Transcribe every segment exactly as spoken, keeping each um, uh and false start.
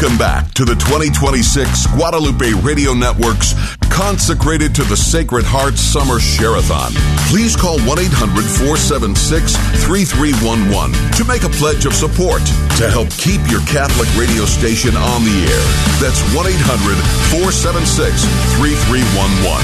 Welcome back to the twenty twenty-six Guadalupe Radio Network's Consecrated to the Sacred Heart Summer Share-a-thon. Please call one eight hundred four seven six three three one one to make a pledge of support to help keep your Catholic radio station on the air. That's one eight hundred four seven six three three one one.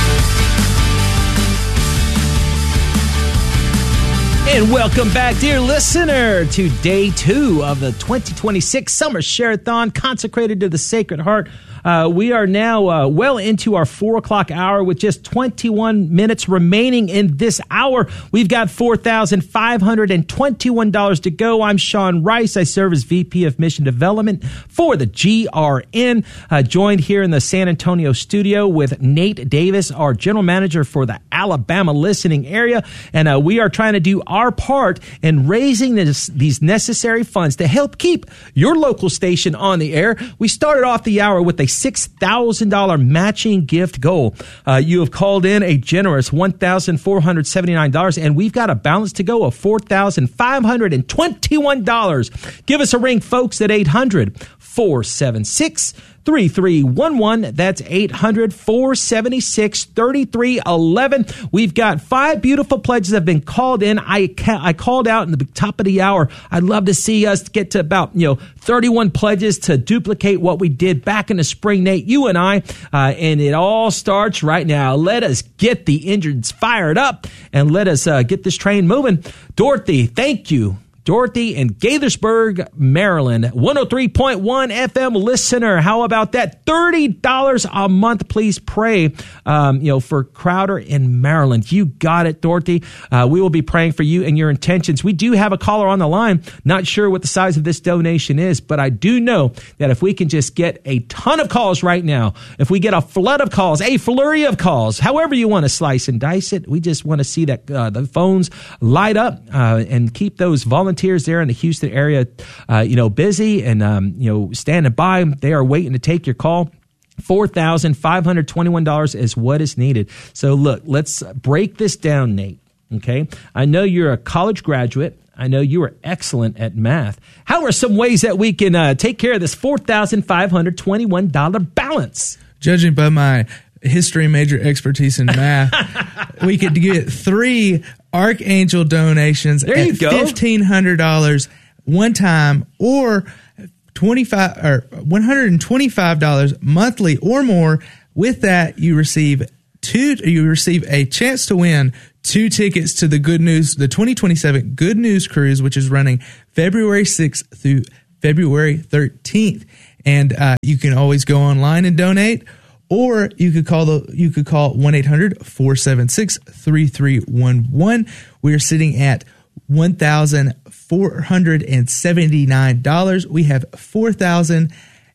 And welcome back, dear listener, to day two of the twenty twenty-six Summer Share-a-thon, Consecrated to the Sacred Heart. Uh, we are now uh, well into our four o'clock hour with just twenty-one minutes remaining in this hour. We've got four thousand five hundred twenty-one dollars to go. I'm Sean Rice. I serve as V P of Mission Development for the G R N. Uh, joined here in the San Antonio studio with Nate Davis, our General Manager for the Alabama listening area. And uh, we are trying to do our part in raising this, these necessary funds to help keep your local station on the air. We started off the hour with a six thousand dollars matching gift goal. Uh, you have called in a generous one thousand four hundred seventy-nine dollars, and we've got a balance to go of four thousand five hundred twenty-one dollars. Give us a ring, folks, at eight hundred four seven six three three one one. That's eight hundred four seven six three three one one. We've got five beautiful pledges that have been called in. I ca- I called out in the top of the hour. I'd love to see us get to about, you know, thirty-one pledges to duplicate what we did back in the spring, Nate, you and I. Uh, and it all starts right now. Let us get the engines fired up and let us uh, get this train moving. Dorothy, thank you. Dorothy in Gaithersburg, Maryland, one oh three point one F M listener. How about that? thirty dollars a month. Please pray, um, you know, for Crowder in Maryland. You got it, Dorothy. Uh, we will be praying for you and your intentions. We do have a caller on the line. Not sure what the size of this donation is, but I do know that if we can just get a ton of calls right now, if we get a flood of calls, a flurry of calls, however you want to slice and dice it, we just want to see that uh, the phones light up uh, and keep those volunteers there in the Houston area, uh, you know, busy and, um, you know, standing by. They are waiting to take your call. four thousand five hundred twenty-one dollars is what is needed. So look, let's break this down, Nate. Okay. I know you're a college graduate. I know you are excellent at math. How are some ways that we can uh, take care of this four thousand five hundred twenty-one dollars balance? Judging by my history major expertise in math, we could get three Archangel donations there at you go. fifteen hundred dollars one time, or twenty-five or one hundred twenty-five dollars monthly or more. With that, you receive two. You receive a chance to win two tickets to the Good News, the twenty twenty-seven Good News Cruise, which is running February sixth through February thirteenth. And uh, you can always go online and donate. Or you could call the you could call one eight hundred four seven six three three one one. We are sitting at one thousand four hundred seventy-nine dollars. We have four thousand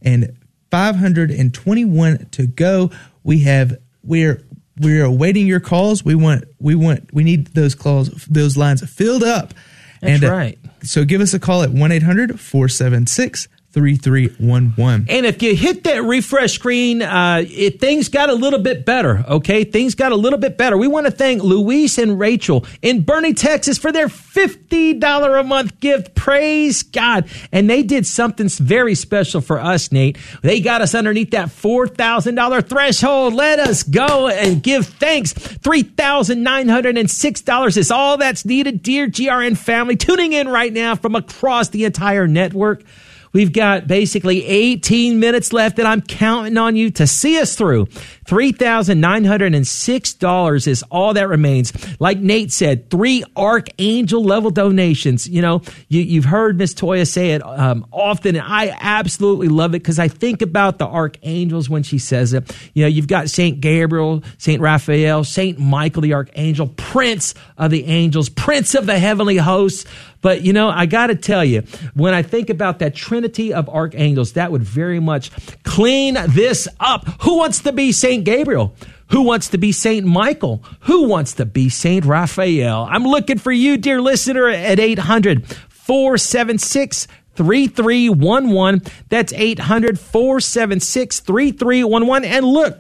five hundred twenty-one to go. We have we're we're awaiting your calls. We want we want we need those calls those lines filled up. That's and, right. Uh, so give us a call at one eight hundred four seven six three three one one. And if you hit that refresh screen, uh, it, things got a little bit better, okay? Things got a little bit better. We want to thank Luis and Rachel in Boerne, Texas for their fifty dollars a month gift. Praise God. And they did something very special for us, Nate. They got us underneath that four thousand dollars threshold. Let us go and give thanks. three thousand nine hundred six dollars is all that's needed. Dear G R N family, tuning in right now from across the entire network. We've got basically eighteen minutes left, and I'm counting on you to see us through. three thousand nine hundred six dollars is all that remains. Like Nate said, three Archangel level donations. You know, you, you've heard Miss Toya say it um, often, and I absolutely love it because I think about the Archangels when she says it. You know, you've got Saint Gabriel, Saint Raphael, Saint Michael the Archangel, Prince of the Angels, Prince of the Heavenly Hosts. But, you know, I got to tell you, when I think about that trinity of archangels, that would very much clean this up. Who wants to be Saint Gabriel? Who wants to be Saint Michael? Who wants to be Saint Raphael? I'm looking for you, dear listener, at eight hundred four seven six three three one one. That's eight hundred four seven six three three one one. And look,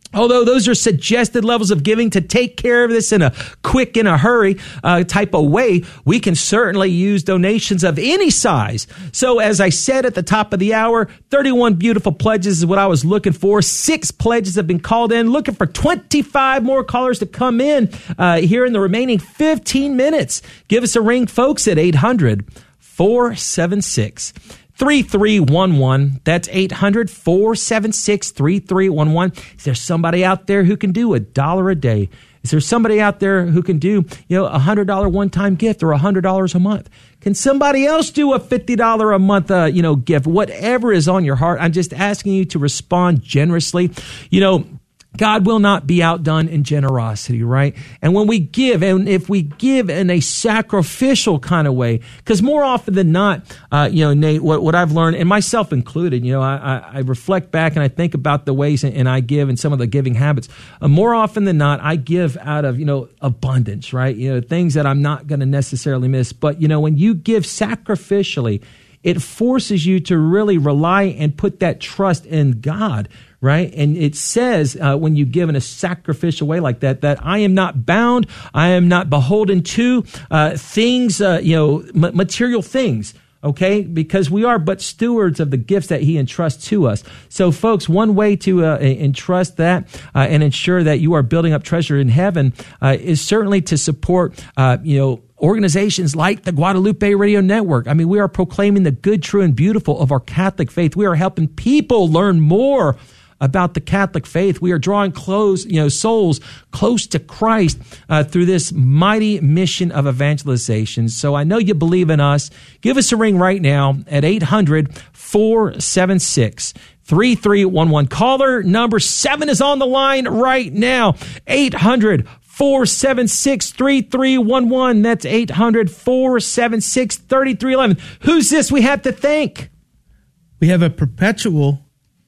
Although those are suggested levels of giving to take care of this in a quick, in a hurry uh, type of way, we can certainly use donations of any size. So as I said at the top of the hour, thirty-one beautiful pledges is what I was looking for. Six pledges have been called in. Looking for twenty-five more callers to come in uh, here in the remaining fifteen minutes. Give us a ring, folks, at eight hundred, four seven six, three three one one. That's eight hundred, four seven six, three three one one. Is there somebody out there who can do a dollar a day? Is there somebody out there who can do, you know, a one hundred dollars one-time gift or one hundred dollars a month? Can somebody else do a fifty dollars a month, uh, you know, gift? Whatever is on your heart, I'm just asking you to respond generously. You know, God will not be outdone in generosity, right? And when we give, and if we give in a sacrificial kind of way, because more often than not, uh, you know, Nate, what, what I've learned, and myself included, you know, I, I, I reflect back and I think about the ways and, and I give and some of the giving habits. Uh, more often than not, I give out of, you know, abundance, right? You know, things that I'm not going to necessarily miss. But, you know, when you give sacrificially, it forces you to really rely and put that trust in God, right? And it says uh, when you give in a sacrificial way like that, that I am not bound, I am not beholden to uh, things, uh, you know, m- material things. Okay, because we are but stewards of the gifts that he entrusts to us. So, folks, one way to uh, entrust that uh, and ensure that you are building up treasure in heaven uh, is certainly to support, uh, you know, organizations like the Guadalupe Radio Network. I mean, we are proclaiming the good, true, and beautiful of our Catholic faith. We are helping people learn more about the Catholic faith. We are drawing close, you know, souls close to Christ uh, through this mighty mission of evangelization. So I know you believe in us. Give us a ring right now at eight hundred, four seven six, three three one one. Caller number seven is on the line right now. eight hundred, four seven six, three three one one. That's eight hundred, four seven six, three three one one. Who's this we have to thank? We have a perpetual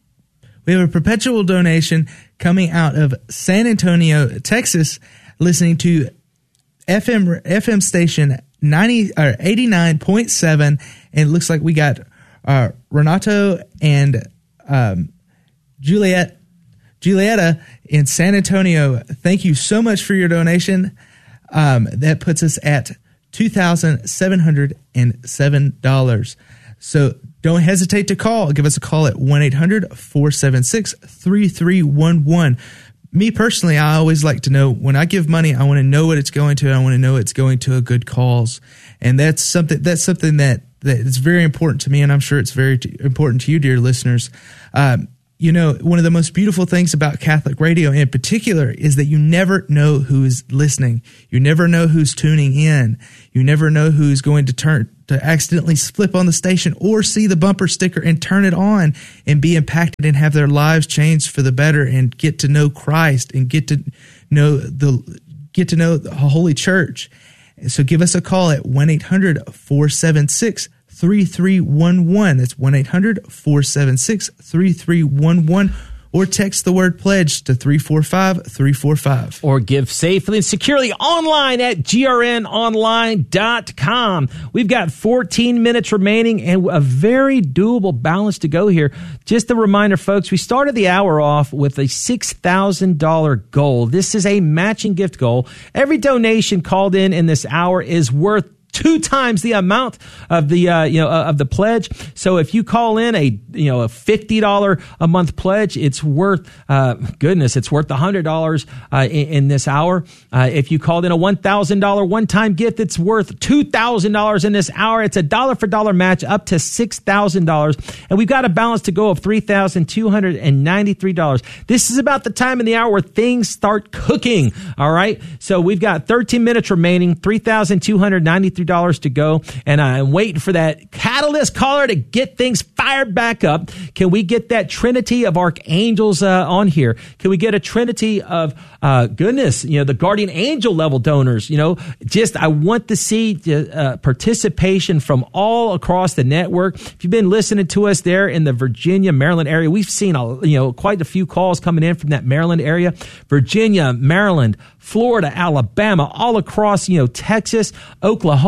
We have a perpetual donation coming out of San Antonio, Texas, listening to F M F M station ninety or eighty-nine point seven, and it looks like we got uh, Renato and um, Juliet Julieta in San Antonio. Thank you so much for your donation. Um, that puts us at two thousand seven hundred seven dollars. So don't hesitate to call. Give us a call at one eight hundred, four seven six, three three one one. Me personally, I always like to know when I give money, I want to know what it's going to. I want to know it's going to a good cause. And that's something that's something that, that is very important to me, and I'm sure it's very t- important to you, dear listeners. Um, You know, one of the most beautiful things about Catholic radio in particular is that you never know who is listening. You never know who's tuning in. You never know who's going to turn to accidentally flip on the station or see the bumper sticker and turn it on and be impacted and have their lives changed for the better and get to know Christ and get to know the get to know the Holy Church. So give us a call at one eight hundred, four seven six, three three one one. That's one eight hundred, four seven six, three three one one. Or text the word pledge to three four five, three four five. Or give safely and securely online at G R N online dot com. We've got fourteen minutes remaining and a very doable balance to go here. Just a reminder, folks, we started the hour off with a six thousand dollars goal. This is a matching gift goal. Every donation called in in this hour is worth two times the amount of the uh, you know uh, of the pledge. So if you call in a you know a fifty dollars a month pledge, it's worth uh, goodness, it's worth one hundred dollars uh, in, in this hour. Uh, if you called in a one thousand dollars one-time gift, it's worth two thousand dollars in this hour. It's a dollar for dollar match up to six thousand dollars, and we've got a balance to go of three thousand two hundred ninety-three dollars. This is about the time in the hour where things start cooking. All right, so we've got thirteen minutes remaining, three thousand two hundred ninety-three dollars to go, and I'm waiting for that catalyst caller to get things fired back up. Can we get that trinity of archangels uh, on here? Can we get a trinity of uh, goodness, you know, the guardian angel level donors? You know, just I want to see uh, participation from all across the network. If you've been listening to us there in the Virginia, Maryland area, we've seen a, you know quite a few calls coming in from that Maryland area, Virginia, Maryland, Florida, Alabama, all across, you know, Texas, Oklahoma.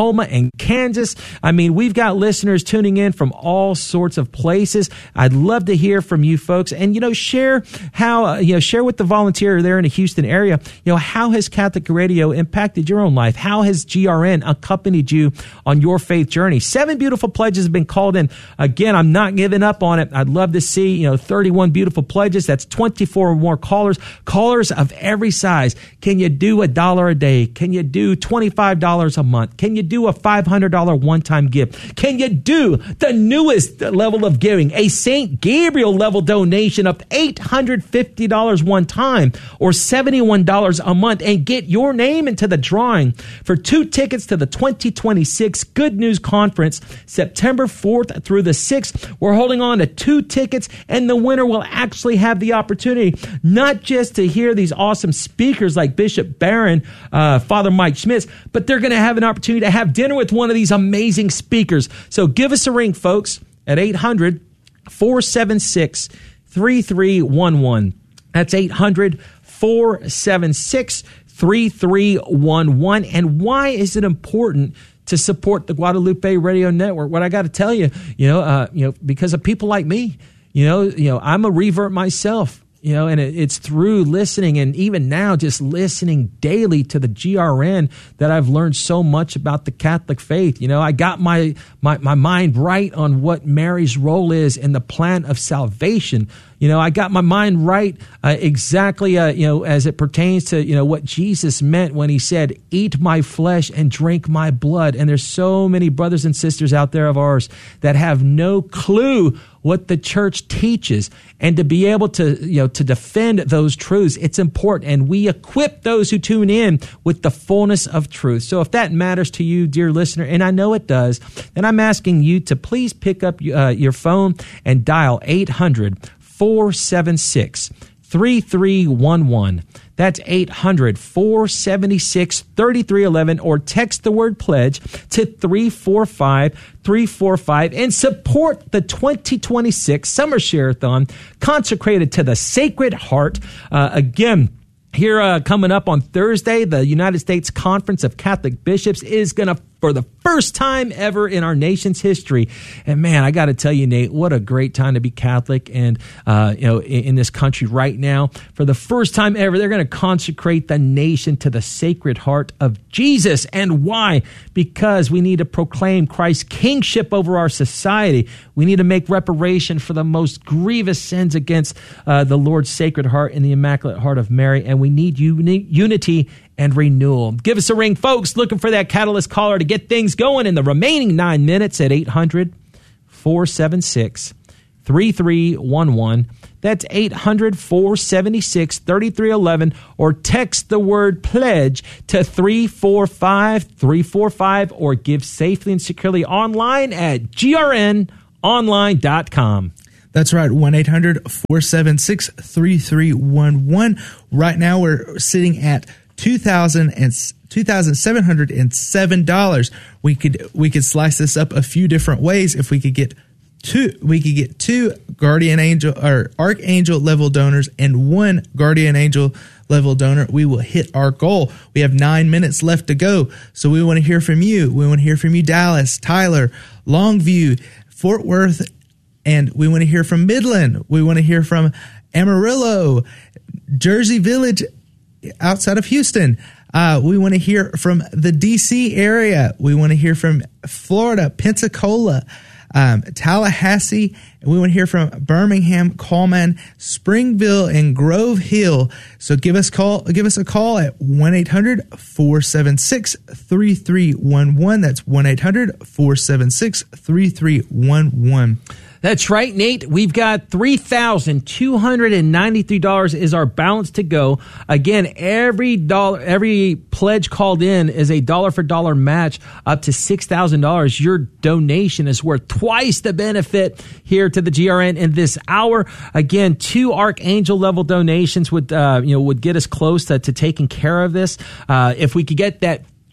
Oklahoma and Kansas. I mean, we've got listeners tuning in from all sorts of places. I'd love to hear from you folks. And, you know, share how, uh, you know, share with the volunteer there in the Houston area, you know, how has Catholic radio impacted your own life? How has G R N accompanied you on your faith journey? Seven beautiful pledges have been called in. Again, I'm not giving up on it. I'd love to see, you know, thirty-one beautiful pledges. That's twenty-four or more callers, callers of every size. Can you do a dollar a day? Can you do twenty-five dollars a month? Can you do a five hundred dollars one-time gift? Can you do the newest level of giving, a Saint Gabriel level donation of eight hundred fifty dollars one time or seventy-one dollars a month, and get your name into the drawing for two tickets to the twenty twenty-six Good News Conference, September fourth through the sixth. We're holding on to two tickets, and the winner will actually have the opportunity not just to hear these awesome speakers like Bishop Barron, uh, Father Mike Schmitz, but they're going to have an opportunity to have dinner with one of these amazing speakers. So give us a ring, folks, at eight hundred, four seven six, three three one one. That's eight hundred, four seven six, three three one one. And why is it important to support the Guadalupe Radio Network? What I got to tell you, you know, uh, you know, because of people like me, you know, you know, I'm a revert myself. You know, and it, it's through listening, and even now just listening daily to the G R N that I've learned so much about the Catholic faith. You know, I got my, my, my mind right on what Mary's role is in the plan of salvation. You know, I got my mind right uh, exactly, uh, you know, as it pertains to, you know, what Jesus meant when he said, eat my flesh and drink my blood. And there's so many brothers and sisters out there of ours that have no clue what the church teaches. And to be able to, you know, to defend those truths, it's important. And we equip those who tune in with the fullness of truth. So if that matters to you, dear listener, and I know it does, then I'm asking you to please pick up uh, your phone and dial eight hundred, four seven six, three three one one. That's eight hundred, four seven six, three three one one, or text the word pledge to three four five, three four five and support the twenty twenty-six Summer Share-a-thon consecrated to the Sacred Heart. Uh, again, here uh, coming up on Thursday, the United States Conference of Catholic Bishops is going to, for the first time ever in our nation's history. And man, I got to tell you, Nate, what a great time to be Catholic and, uh, you know, in, in this country right now. For the first time ever, they're going to consecrate the nation to the Sacred Heart of Jesus. And why? Because we need to proclaim Christ's kingship over our society. We need to make reparation for the most grievous sins against uh, the Lord's Sacred Heart and the Immaculate Heart of Mary. And we need uni- unity and renewal. Give us a ring, folks. Looking for that catalyst caller to get things going in the remaining nine minutes at eight hundred, four seven six, three three one one. That's eight hundred, four seven six, three three one one, or text the word pledge to three four five, three four five, or give safely and securely online at G R N online dot com. That's right, one eight hundred, four seven six, three three one one. Right now we're sitting at two thousand and two thousand seven hundred seven dollars. We could we could slice this up a few different ways. If we could get two, we could get two guardian angel or archangel level donors and one guardian angel level donor, we will hit our goal. We have nine minutes left to go, so we want to hear from you. We want to hear from you, Dallas, Tyler, Longview, Fort Worth, and we want to hear from Midland. We want to hear from Amarillo, Jersey Village, outside of Houston. Uh, we want to hear from the D C area. We want to hear from Florida, Pensacola, um, Tallahassee. We want to hear from Birmingham, Coleman, Springville, and Grove Hill. So give us call. Give us a call at one eight hundred, four seven six, three three one one. That's one eight hundred, four seven six, three three one one. That's right, Nate. We've got three thousand two hundred ninety-three dollars is our balance to go. Again, every dollar, every pledge called in is a dollar for dollar match up to six thousand dollars. Your donation is worth twice the benefit here to the G R N in this hour. Again, two archangel level donations would, uh, you know, would get us close to, to taking care of this. Uh, if we could get that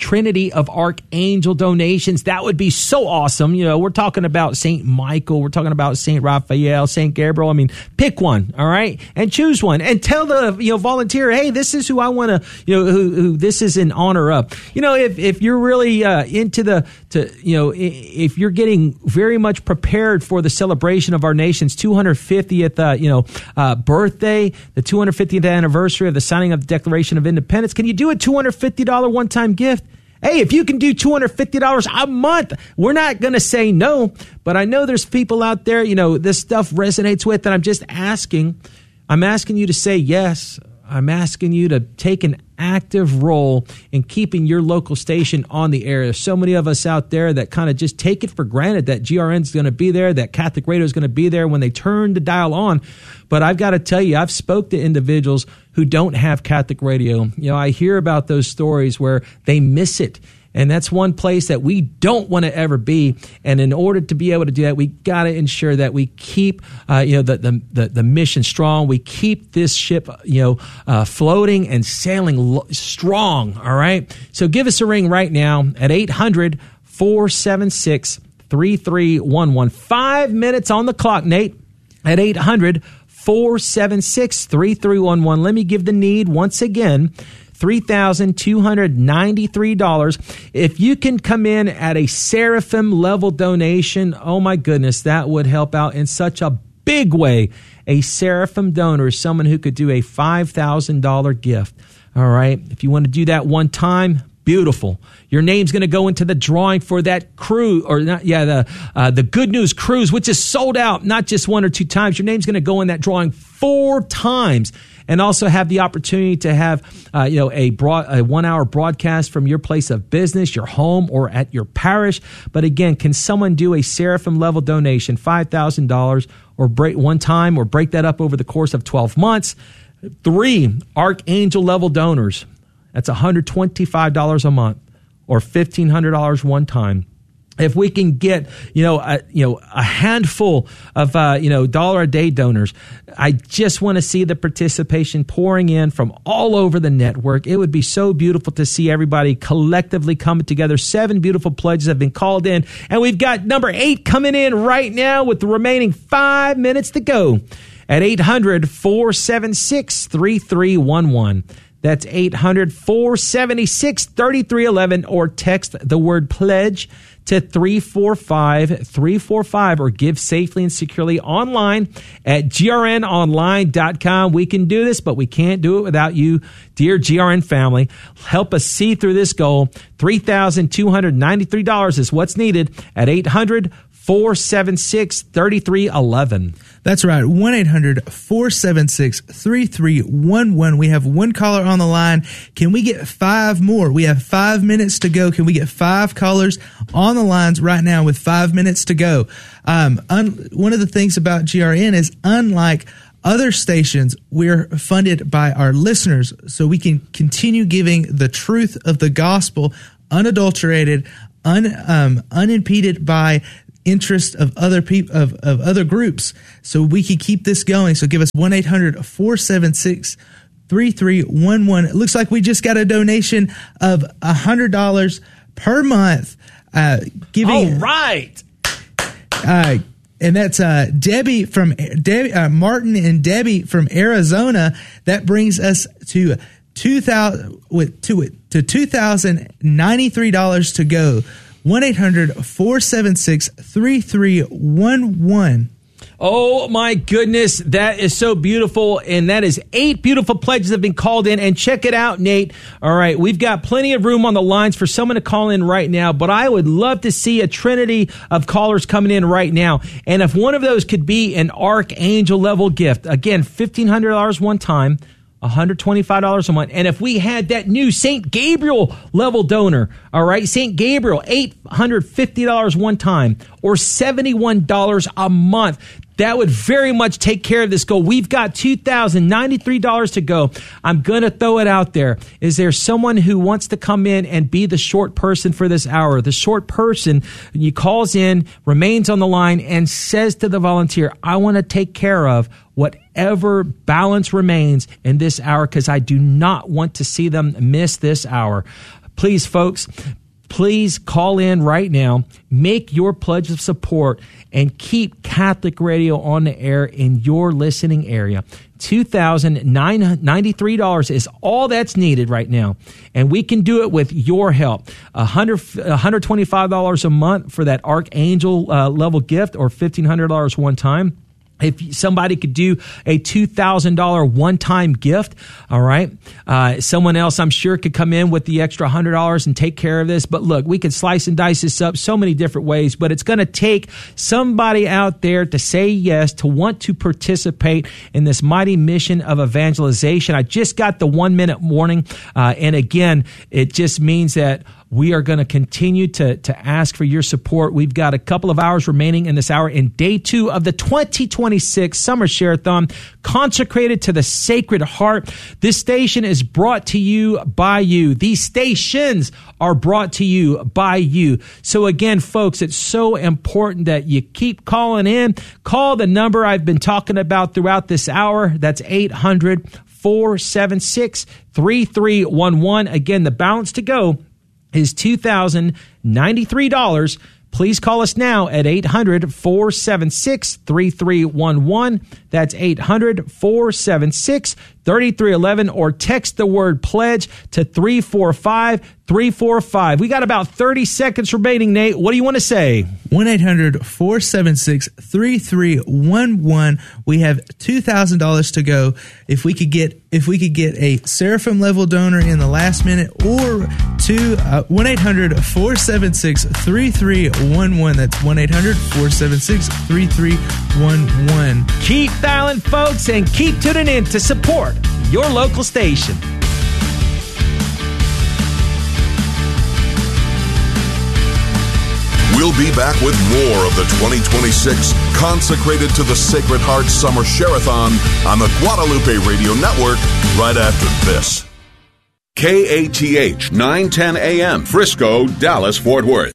trinity of archangel donations. That would be so awesome. You know, we're talking about Saint Michael. We're talking about Saint Raphael, Saint Gabriel. I mean, pick one, all right, and choose one and tell the, you know, volunteer, hey, this is who I want to, you know, who, who this is in honor of. You know, if, if you're really uh, into the, to, you know, if you're getting very much prepared for the celebration of our nation's two hundred fiftieth, uh, you know, uh, birthday, the two hundred fiftieth anniversary of the signing of the Declaration of Independence, can you do a two hundred fifty dollars one-time gift? Hey, if you can do two hundred fifty dollars a month, we're not going to say no. But I know there's people out there, you know, this stuff resonates with, and I'm just asking, I'm asking you to say yes. I'm asking you to take an active role in keeping your local station on the air. There's so many of us out there that kind of just take it for granted that G R N is going to be there, that Catholic Radio is going to be there when they turn the dial on. But I've got to tell you, I've spoke to individuals who don't have Catholic Radio. You know, I hear about those stories where they miss it. And that's one place that we don't want to ever be. And in order to be able to do that, we got to ensure that we keep, uh, you know, the, the the the mission strong. We keep this ship, you know, uh, floating and sailing lo- strong. All right. So give us a ring right now at eight hundred, four seven six, three three one one. Five minutes on the clock, Nate, at eight hundred, four seven six, three three one one. Let me give the need once again. three thousand two hundred ninety-three dollars. If you can come in at a Seraphim level donation, oh my goodness, that would help out in such a big way. A Seraphim donor is someone who could do a five thousand dollars gift. All right. If you want to do that one time, beautiful. Your name's going to go into the drawing for that cruise, or not, yeah, the uh, the Good News Cruise, which is sold out, not just one or two times. Your name's going to go in that drawing four times. And also have the opportunity to have, uh, you know, a broad, a one-hour broadcast from your place of business, your home, or at your parish. But again, can someone do a Seraphim level donation, five thousand dollars, or break one time, or break that up over the course of twelve months? Three Archangel level donors. That's one hundred twenty-five dollars a month, or fifteen hundred dollars one time. If we can get, you know, a, you know, a handful of, uh, you know, dollar a day donors, I just want to see the participation pouring in from all over the network. It would be so beautiful to see everybody collectively coming together. Seven beautiful pledges have been called in, and we've got number eight coming in right now with the remaining five minutes to go at eight hundred, four seven six, three three one one. That's eight hundred, four seven six, three three one one, or text the word pledge to three four five three four five, or give safely and securely online at G R N online dot com. We can do this, but we can't do it without you, dear G R N family. Help us see through this goal. three thousand two hundred ninety-three dollars is what's needed at eight hundred, four seven six, three three one one. That's right. one eight hundred, four seven six, three three one one. We have one caller on the line. Can we get five more? We have five minutes to go. Can we get five callers on the lines right now with five minutes to go? Um, un- one of the things about G R N is, unlike other stations, we're funded by our listeners, so we can continue giving the truth of the gospel, unadulterated, un, um, unimpeded by interest of other people, of, of other groups, so we can keep this going. So give us one eight hundred, four seven six, three three one one. It looks like we just got a donation of one hundred dollars per month. Uh, giving, All right. Uh, and that's uh, Debbie from Debbie, uh, Martin and Debbie from Arizona. That brings us to two thousand with to it to two thousand ninety three dollars to go. one eight hundred, four seven six, three three one one. Oh my goodness, that is so beautiful. And that is eight beautiful pledges that have been called in. And check it out, Nate. All right, we've got plenty of room on the lines for someone to call in right now, but I would love to see a trinity of callers coming in right now. And if one of those could be an Archangel level gift, again, fifteen hundred dollars one time, one hundred twenty-five dollars a month. And if we had that new Saint Gabriel level donor, all right, Saint Gabriel, eight hundred fifty dollars one time, or seventy-one dollars a month, that would very much take care of this goal. We've got two thousand ninety-three dollars to go. I'm going to throw it out there. Is there someone who wants to come in and be the short person for this hour? The short person, he calls in, remains on the line, and says to the volunteer, I want to take care of whatever balance remains in this hour, because I do not want to see them miss this hour. Please, folks, please call in right now, make your pledge of support, and keep Catholic Radio on the air in your listening area. two thousand nine hundred ninety-three dollars is all that's needed right now, and we can do it with your help. one hundred, one hundred twenty-five dollars a month for that Archangel uh, level gift, or fifteen hundred dollars one time. If somebody could do a two thousand dollars one-time gift, all right, uh, someone else I'm sure could come in with the extra one hundred dollars and take care of this. But look, we could slice and dice this up so many different ways, but it's going to take somebody out there to say yes, to want to participate in this mighty mission of evangelization. I just got the one-minute warning, uh, and again, it just means that we are going to continue to, to ask for your support. We've got a couple of hours remaining in this hour in day two of the twenty twenty-six Summer Share-a-thon, consecrated to the Sacred Heart. This station is brought to you by you. These stations are brought to you by you. So again, folks, it's so important that you keep calling in. Call the number I've been talking about throughout this hour. That's eight hundred, four seven six, three three one one. Again, the balance to go is two thousand ninety-three dollars. Please call us now at eight hundred, four seven six, three three one one. That's eight hundred, four seven six, three three one one, or text the word pledge to three four five, three four five. We got about thirty seconds remaining, Nate. What do you want to say? one eight hundred, four seven six, three three one one. We have two thousand dollars to go. If we could get if we could get a Seraphim level donor in the last minute, or to uh, one eight hundred, four seven six, three three one one. That's one eight hundred, four seven six, three three one one. Keep dialing, folks, and keep tuning in to support your local station. We'll be back with more of the twenty twenty-six Consecrated to the Sacred Heart Summer Share-a-thon on the Guadalupe Radio Network right after this. K A T H nine ten A M, Frisco, Dallas, Fort Worth.